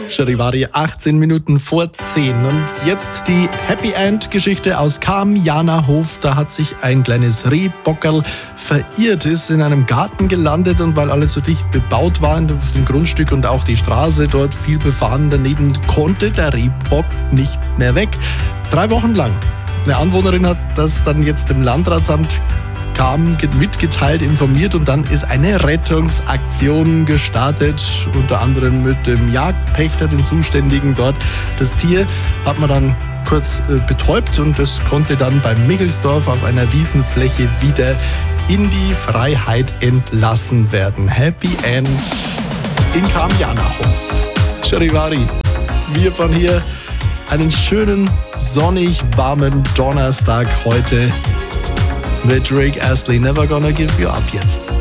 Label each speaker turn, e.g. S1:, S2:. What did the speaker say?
S1: Charivari, 18 Minuten vor 10. Und jetzt die Happy End Geschichte aus Cham-Jana-Hof. Da hat sich ein kleines Rehbockerl verirrt, ist in einem Garten gelandet und weil alles so dicht bebaut war auf dem Grundstück und auch die Straße dort viel befahren daneben, konnte der Rehbock nicht mehr weg. 3 Wochen lang. Eine Anwohnerin hat das dann jetzt im Landratsamt mitgeteilt, informiert und dann ist eine Rettungsaktion gestartet, unter anderem mit dem Jagdpächter, den Zuständigen dort. Das Tier hat man dann kurz betäubt und das konnte dann bei Michelsdorf auf einer Wiesenfläche wieder in die Freiheit entlassen werden. Happy End in Cham-Jana-Hof. Charivari, wir von hier einen schönen, sonnig warmen Donnerstag heute mit Rick Astley, Never Gonna Give You Up jetzt.